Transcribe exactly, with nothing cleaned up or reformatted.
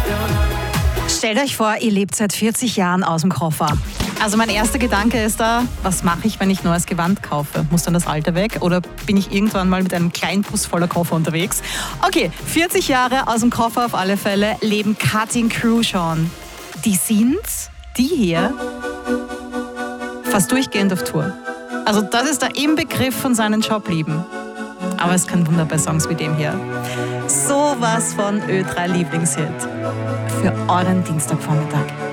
Stellt euch vor, ihr lebt seit vierzig Jahren aus dem Koffer. Also mein erster Gedanke ist da, was mache ich, wenn ich neues Gewand kaufe? Muss dann das alte weg oder bin ich irgendwann mal mit einem kleinen Bus voller Koffer unterwegs? Okay, vierzig Jahre aus dem Koffer auf alle Fälle leben Cutting Crew schon. Die sind, die hier, fast durchgehend auf Tour. Also das ist der Inbegriff von seinen Job lieben. Aber es kann Wunder bei Songs wie dem hier. Sowas von Ö drei Lieblingshit für euren Dienstagvormittag.